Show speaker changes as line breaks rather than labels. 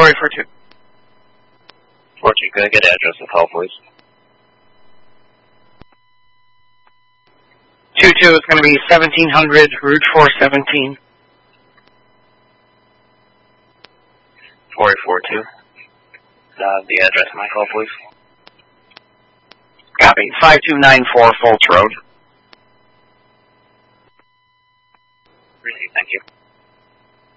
4842.
42, could I get address and call, please?
22 is going to be 1700 Route 417.
4842. The address and my call, please.
Copy. 5294 Fultz Road.